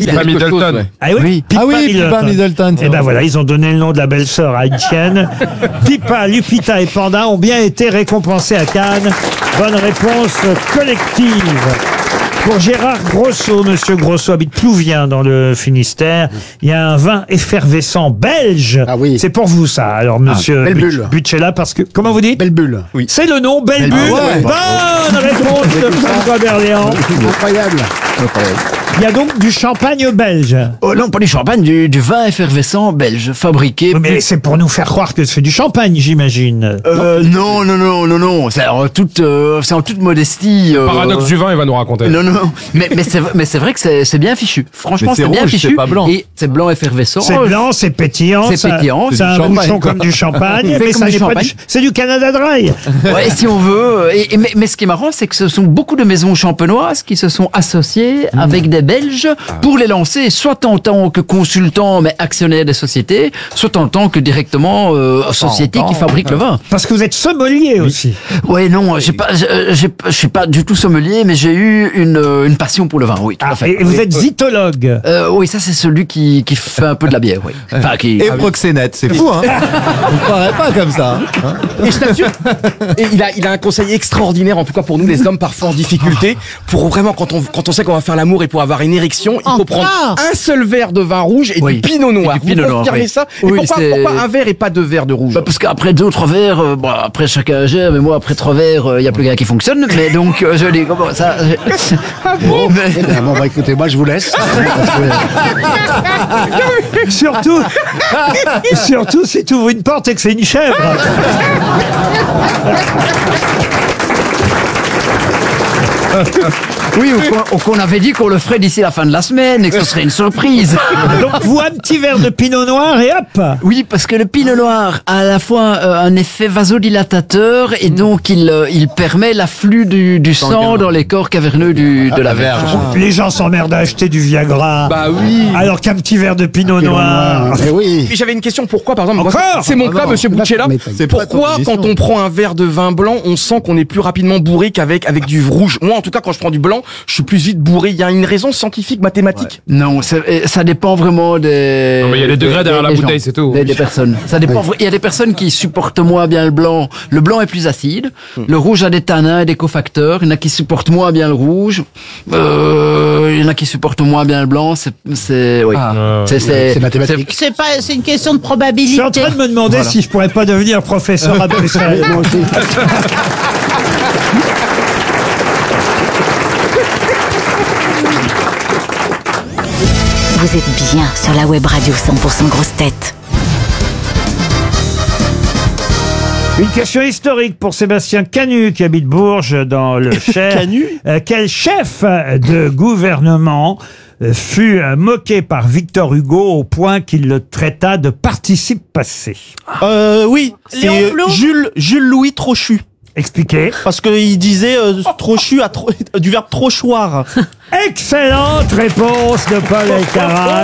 Pipa Middleton. Ah oui, Pipa Middleton. Et ben voilà, ils ont donné le nom de la belle-sœur à une chienne. Pipa, Lupita et Panda ont bien été récompensés à Cannes. Bonne réponse collective. Pour Gérard Grosso, Monsieur Grosso habite Plouvien dans le Finistère. Il y a un vin effervescent belge. Ah oui. C'est pour vous ça. Alors Monsieur Butchella, parce que comment vous dites? Belle bulle. Oui. C'est le nom, Belle Bulle. Ouais. Bonne réponse de François Berléand. Incroyable. Il y a donc du champagne belge. Oh non, pas du champagne, du vin effervescent belge, fabriqué... Mais c'est pour nous faire croire que c'est du champagne, j'imagine. Non. C'est en toute modestie. Paradoxe du vin, il va nous raconter. Non. Mais c'est vrai que c'est bien fichu. Franchement, c'est bien rouge, fichu. c'est pas blanc. Et c'est blanc effervescent. C'est blanc, c'est pétillant. C'est pétillant. C'est un bouchon comme du champagne. Mais ça n'est pas c'est du Canada Dry. Ouais, si on veut. Mais ce qui est marrant, c'est que ce sont beaucoup de maisons champenoises qui se sont associées avec des Belges pour les lancer, soit en tant que consultants, mais actionnaires des sociétés, soit en tant que directement société qui fabrique le vin. Parce que vous êtes sommelier aussi. Ouais, non, je suis pas du tout sommelier, mais j'ai eu une passion pour le vin, oui, tout à fait. Et vous êtes zytologue. Oui, ça c'est celui qui fait un peu de la bière, oui. Enfin, Et proxénète, c'est fou, hein. On ne croirait pas comme ça. Hein. Et je t'assure, et il a un conseil extraordinaire, en tout cas pour nous les hommes parfois en difficulté, pour vraiment quand on sait qu'on va faire l'amour et pour avoir une érection, il faut prendre un seul verre de vin rouge et du pinot noir. Et du pinot Vous confirmez noir, ça? oui. Et pourquoi un verre et pas deux verres de rouge? Bah parce qu'après 2 ou 3 verres, après chacun gère, mais moi après 3 verres, il y a plus rien qui fonctionne, mais donc je dis comment ça. Bon, bah écoutez, moi je vous laisse. Surtout si tu ouvres une porte et que c'est une chèvre. Oui, ou qu'on avait dit qu'on le ferait d'ici la fin de la semaine et que ce serait une surprise. Donc vous, un petit verre de pinot noir et hop. Oui, parce que le pinot noir a à la fois un effet vasodilatateur et donc il permet l'afflux du sang dans les corps caverneux de la verge. Les gens s'emmerdent à acheter du Viagra. Bah oui. Alors qu'un petit verre de pinot noir. Eh oui. Et j'avais une question, pourquoi par exemple, Encore moi, c'est mon cas, monsieur Butchella, c'est pas ton pourquoi émission. quand on prend un verre de vin blanc, on sent qu'on est plus rapidement bourré qu'avec du rouge? Moi en tout cas, quand je prends du blanc, je suis plus vite bourré. Il y a une raison scientifique, mathématique? Non, ça dépend vraiment des... Non, mais il y a les degrés derrière la bouteille, gens, c'est tout. Des personnes. Ça dépend. Il y a des personnes qui supportent moins bien le blanc. Le blanc est plus acide. Le rouge a des tanins et des cofacteurs. Il y en a qui supportent moins bien le rouge. Il y en a qui supportent moins bien le blanc. C'est mathématique. C'est une question de Je probabilité. suis en train de me demander si je pourrais pas devenir professeur à Bruxelles. Moi aussi. Vous êtes bien sur la web radio 100% grosse tête. Une question historique pour Sébastien Canu qui habite Bourges dans le Cher. Canu Quel chef de gouvernement fut moqué par Victor Hugo au point qu'il le traita de participe passé? Oui, Léon c'est Blum Jules Louis Trochu. Expliquez. Parce qu'il disait Trochu du verbe trochoir. Excellente réponse de Paul Elkarat.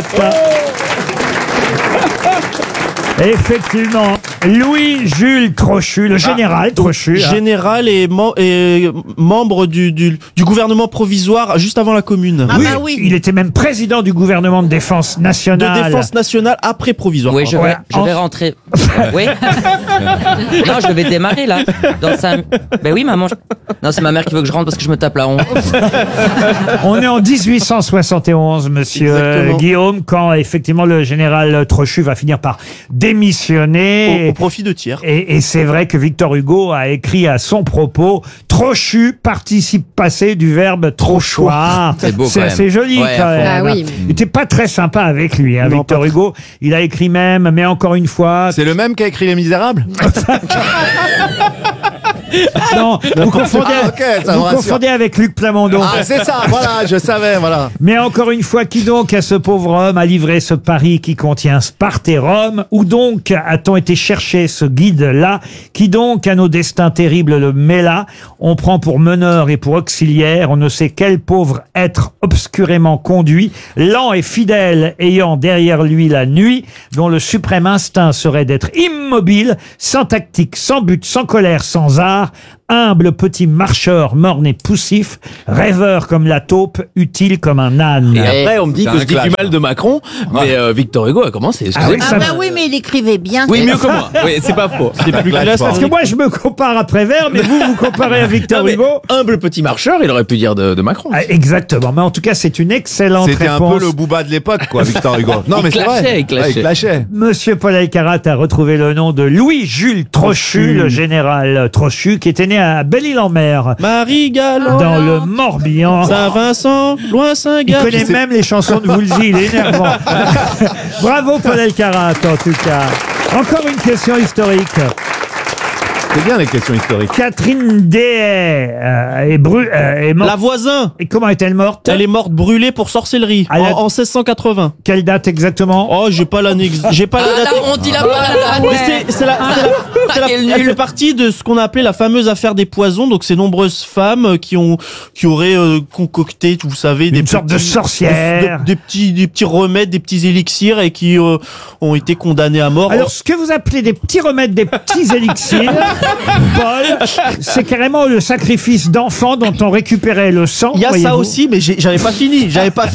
Effectivement, Louis-Jules Trochu, le général Trochu. Général et membre du gouvernement provisoire juste avant la Commune. Ah Oui, bah oui. il était même président du gouvernement de défense De nationale. défense nationale après provisoire. Oui, pardon. je vais rentrer. Oui. Non, je vais démarrer là. Dans 5... Ben oui, maman. Non, c'est ma mère qui veut que je rentre parce que je me tape la honte. On est en 1871, monsieur Exactement. Guillaume, quand effectivement le général Trochu va finir par démissionner. Au profit de tiers. Et c'est vrai que Victor Hugo a écrit à son propos Trochu, participe passé du verbe trochoir. C'est beau, quand même. assez joli Ouais, quand à fond. même. Ah oui. Il était pas très sympa avec lui, hein, Non, Victor pas Hugo. Il a écrit même, mais encore une fois. C'est le même qui a écrit Les Misérables? Non, vous confondez, Ah, ok, ça me vous rassure. confondez avec Luc Plamondon. Ah, c'est ça, voilà, je savais, voilà. Mais encore une fois, qui donc à ce pauvre homme a livré ce Paris qui contient Sparte et Rome? Où donc a-t-on été chercher ce guide-là? Qui donc à nos destins terribles le met là? On prend pour meneur et pour auxiliaire, on ne sait quel pauvre être obscurément conduit, lent et fidèle, ayant derrière lui la nuit, dont le suprême instinct serait d'être immobile, sans tactique, sans but, sans colère, sans art, humble petit marcheur morne et poussif, rêveur comme la taupe, utile comme un âne. Et après, on me dit que je dis du mal de Macron, mais Victor Hugo a commencé. Ah oui, ça- oui, mais il écrivait bien. Oui, mieux que moi. Oui, c'est pas faux. C'est plus classe. Parce que moi, je me compare à Prévert, mais vous comparez à Victor Hugo. Humble petit marcheur, il aurait pu dire de Macron. Ah, exactement. Mais en tout cas, c'est une excellente C'était un réponse. peu le booba de l'époque, quoi, Victor Hugo. Non, Il mais c'est clashait, vrai. il clashait. Ouais, il clashait. Monsieur Paul Alcarat a retrouvé le nom de Louis-Jules Trochu, le général Trochu, qui était né à Belle-Île-en-Mer, Marie-Galante, dans le Morbihan. Saint-Vincent, loin Il Saint-Gab. connaît même les chansons de Woolsey, il est énervant. Bravo Paul Alcarat, en tout cas. Encore une question historique. C'est bien les questions historiques. Catherine Dehaye est morte. La voisin. Et comment est-elle morte? Elle est morte brûlée pour sorcellerie Ah, en 1680. Quelle date exactement? Oh, j'ai pas l'année. J'ai pas la date. On dit la date. Mais elle fait partie de ce qu'on a appelé la fameuse affaire des poisons. Donc, ces nombreuses femmes qui auraient concocté, vous savez, Une sorte de sorcière. des petits remèdes, des petits élixirs et qui ont été condamnées à mort. Alors, ce que vous appelez des petits remèdes, des petits élixirs, Paul, c'est carrément le sacrifice d'enfants dont on récupérait le sang. Il y a ça voyez-vous. aussi, mais j'avais pas fini. J'avais pas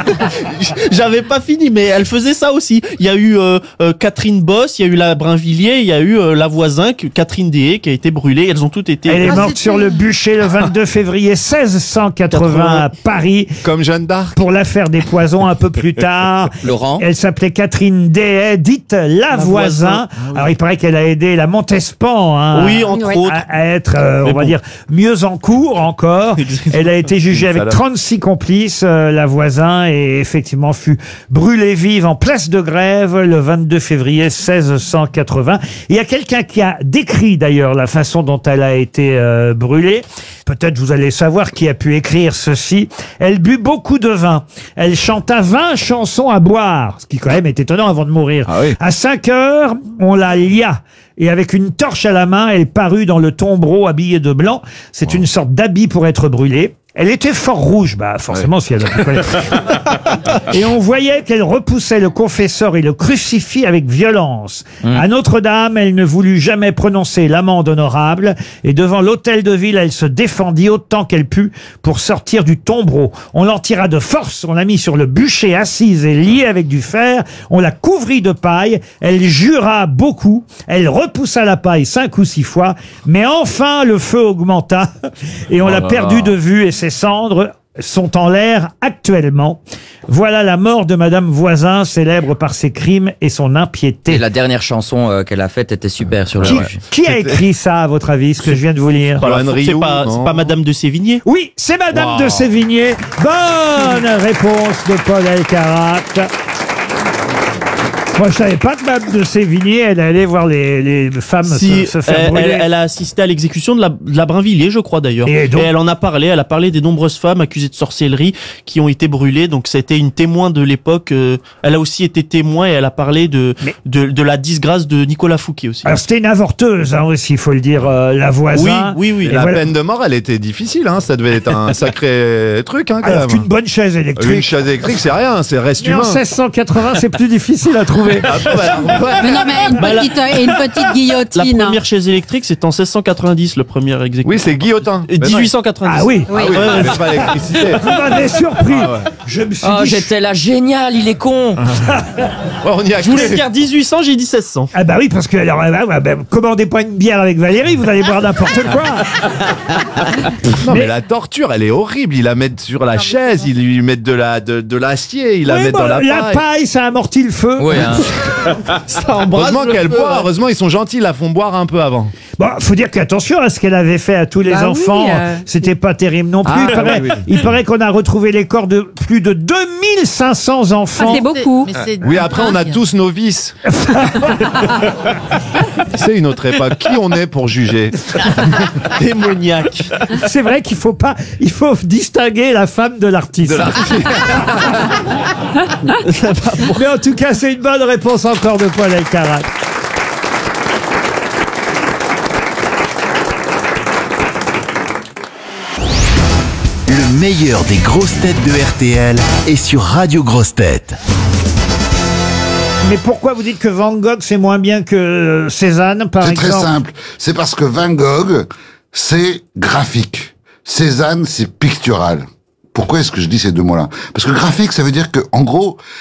fini, mais elle faisait ça aussi. Il y a eu Catherine Bosse, il y a eu la Brinvilliers, il y a eu la voisin, Catherine Dehaye, qui a été brûlée. Elles ont toutes été... Elle est morte sur le bûcher le 22 février 1680 à Paris. Comme Jeanne d'Arc. Pour l'affaire des poisons un peu plus tard. Laurent. Elle s'appelait Catherine Dehaye, dite la voisin. Alors il paraît qu'elle a aidé la Montespan, hein, Oui, entre autres. à être, on va bon. dire, mieux en cours encore. Elle a été jugée avec 36 complices, la voisin, et effectivement fut brûlée vive en place de Grève le 22 février 1680. Il y a quelqu'un qui a décrit d'ailleurs la façon dont elle a été brûlée. Peut-être vous allez savoir qui a pu écrire ceci. Elle but beaucoup de vin. Elle chanta 20 chansons à boire, ce qui quand même est étonnant avant de mourir. Ah oui. À 5 heures, on la lia. Et avec une torche à la main, elle parut dans le tombereau habillée de blanc. C'est une sorte d'habit pour être brûlée. Elle était fort rouge, bah forcément si elle a pu connaître. Et on voyait qu'elle repoussait le confesseur et le crucifix avec violence. À Notre-Dame, elle ne voulut jamais prononcer l'amende honorable, et devant l'hôtel de ville, elle se défendit autant qu'elle put pour sortir du tombereau. On l'en tira de force, on l'a mis sur le bûcher assise et liée avec du fer, on la couvrit de paille, elle jura beaucoup, elle repoussa la paille 5 ou 6 fois, mais enfin le feu augmenta et on l'a perdu de vue, et ses cendres sont en l'air actuellement. Voilà la mort de Madame Voisin, célèbre par ses crimes et son impiété. Et la dernière chanson qu'elle a faite était super sur le Qui a écrit ça, à votre avis, ce que je viens de vous lire? C'est pas Madame de Sévigné? Oui, c'est Madame de Sévigné. Bonne réponse de Paul Alcarat. Moi, je savais pas que Madame de Sévigné, elle allait voir les femmes se faire brûler. Elle a assisté à l'exécution de la Brinvilliers, je crois d'ailleurs. Et donc elle en a parlé. Elle a parlé des nombreuses femmes accusées de sorcellerie qui ont été brûlées. Donc, c'était une témoin de l'époque. Elle a aussi été témoin et elle a parlé de la disgrâce de Nicolas Fouquet aussi. Alors, c'était une avorteuse, hein, aussi, il faut le dire, la Voisin. Oui. Et la peine de mort, elle était difficile, hein. Ça devait être un sacré truc, hein, quand Alors même. qu'une bonne chaise électrique. Une chaise électrique, c'est rien, c'est reste Mais en humain. 1680, c'est plus difficile à trouver. Ah, bah, Mais non, mais une petite La guillotine. première chaise électrique, c'est en 1690, le premier exécutif. oui, c'est guillotin. Et 1890. Ah oui. Ah oui, mais pas l'électricité. Vous m'avez surpris. Ah ouais. Je me suis Oh, dit... j'étais là, génial, il est con. Ouais, on y a Je voulais cru. dire 1800, j'ai dit 1600. Ah bah oui, parce que alors, commandez pas une bière avec Valérie, vous allez boire n'importe quoi. Non, mais la torture, elle est horrible. Ils la mettent sur la chaise, ils lui mettent de l'acier, ils la Oui, mettent bon, dans la paille. paille, ça amortit le feu. Oui, hein. Ça embrasse Heureusement le qu'elle feu, boit, hein. heureusement ils sont gentils, ils la font boire un peu avant. Bon, faut dire qu'attention à ce qu'elle avait fait à tous les Bah oui, enfants. C'était pas terrible non plus. Ah, Il paraît qu'on a retrouvé les corps de plus de 2500 enfants. C'est beaucoup. Oui, après on a tous nos vices. C'est une autre époque. Qui on est pour juger? Démoniaque. C'est vrai qu'il faut pas, il faut distinguer la femme de l'artiste. Mais en tout cas, c'est une bonne réponse encore de Paul Alcarat. Le meilleur des grosses têtes de RTL est sur Radio Grosses Têtes. Mais pourquoi vous dites que Van Gogh c'est moins bien que Cézanne, par C'est exemple? très simple. C'est parce que Van Gogh, c'est graphique. Cézanne, c'est pictural. Pourquoi est-ce que je dis ces deux mots-là? Parce que graphique, ça veut dire que, en gros,